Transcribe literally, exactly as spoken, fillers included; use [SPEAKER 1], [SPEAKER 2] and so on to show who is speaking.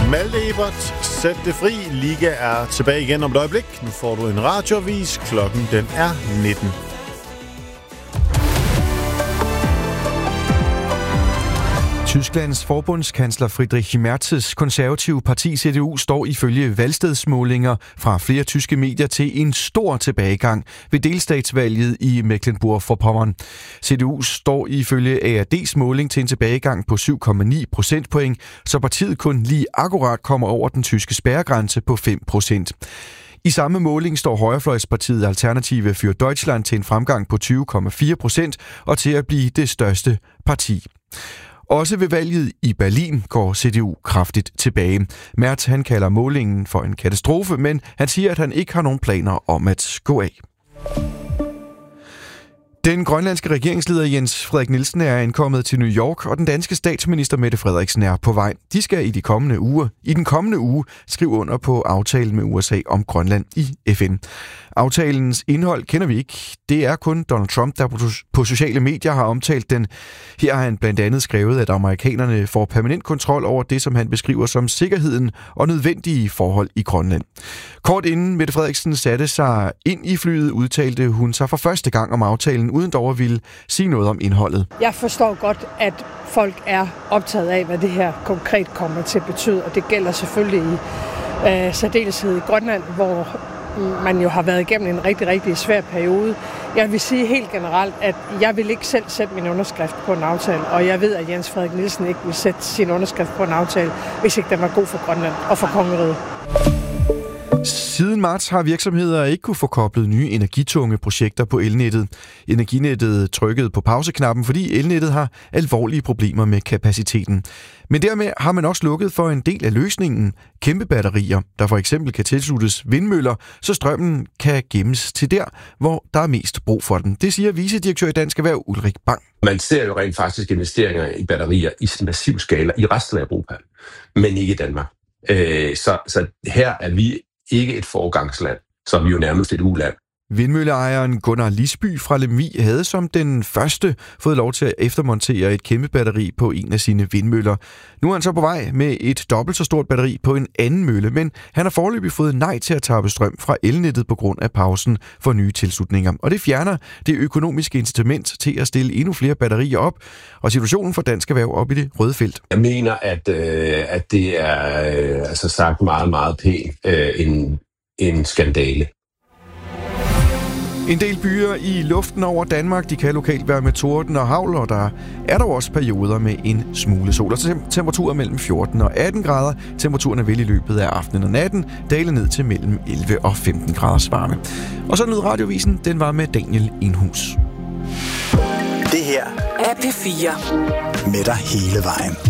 [SPEAKER 1] Malte Ebert, sæt det fri. Liga er tilbage igen om et øjeblik. Nu får du en radioavis. Klokken den er nitten.
[SPEAKER 2] Tysklands forbundskansler Friedrich Merz's konservative parti C D U står ifølge valgstedsmålinger fra flere tyske medier til en stor tilbagegang ved delstatsvalget i Mecklenburg-Vorpommern. C D U står ifølge A R D's måling til en tilbagegang på syv komma ni procentpoint, så partiet kun lige akkurat kommer over den tyske spærregrænse på fem procent. I samme måling står højrefløjspartiet Alternative für Deutschland til en fremgang på tyve komma fire procent og til at blive det største parti. Også ved valget i Berlin går C D U kraftigt tilbage. Merz han kalder målingen for en katastrofe, men han siger, at han ikke har nogen planer om at gå af. Den grønlandske regeringsleder Jens Frederik Nielsen er ankommet til New York, og den danske statsminister Mette Frederiksen er på vej. De skal i de kommende uger, i den kommende uge skrive under på aftalen med U S A om Grønland i F N. Aftalens indhold kender vi ikke. Det er kun Donald Trump, der på sociale medier har omtalt den. Her har han blandt andet skrevet, at amerikanerne får permanent kontrol over det, som han beskriver som sikkerheden og nødvendige forhold i Grønland. Kort inden Mette Frederiksen satte sig ind i flyet, udtalte hun sig for første gang om aftalen, uden dog at ville sige noget om indholdet.
[SPEAKER 3] Jeg forstår godt, at folk er optaget af, hvad det her konkret kommer til at betyde, og det gælder selvfølgelig i øh, særdeleshed i Grønland, hvor man jo har været igennem en rigtig, rigtig svær periode. Jeg vil sige helt generelt, at jeg vil ikke selv sætte min underskrift på en aftale, og jeg ved, at Jens Frederik Nielsen ikke vil sætte sin underskrift på en aftale, hvis ikke den var god for Grønland og for kongeriget.
[SPEAKER 2] Siden marts har virksomheder ikke kunne få koblet nye energitunge projekter på elnettet. Energinettet trykkede på pauseknappen, fordi elnettet har alvorlige problemer med kapaciteten. Men dermed har man også lukket for en del af løsningen. Kæmpe batterier, der for eksempel kan tilsluttes vindmøller, så strømmen kan gemmes til der, hvor der er mest brug for den. Det siger vicedirektør i Dansk Erhverv Ulrik Bang.
[SPEAKER 4] Man ser jo rent faktisk investeringer i batterier i massiv skala i resten af Europa, men ikke i Danmark. Så, så her er vi ikke et foregangsland, som jo nærmest et uland.
[SPEAKER 2] Vindmølleejeren Gunnar Lisby fra Lemvig havde som den første fået lov til at eftermontere et kæmpe batteri på en af sine vindmøller. Nu er han så på vej med et dobbelt så stort batteri på en anden mølle, men han har foreløbig fået nej til at tappe strøm fra elnettet på grund af pausen for nye tilslutninger. Og det fjerner det økonomiske incitament til at stille endnu flere batterier op, og situationen for Dansk Erhverv op i det røde felt.
[SPEAKER 4] Jeg mener, at, øh, at det er øh, altså sagt meget, meget pænt øh, en, en skandale.
[SPEAKER 2] En del byer i luften over Danmark, de kan lokalt være med torden og hagl, og der er dog også perioder med en smule sol. Og temperaturer mellem fjorten og atten grader. Temperaturen vil i løbet af aftenen og natten dale ned til mellem elleve og femten graders varme. Og så lød radiovisen, den var med Daniel Enhus.
[SPEAKER 5] Det her er P fire med dig hele vejen.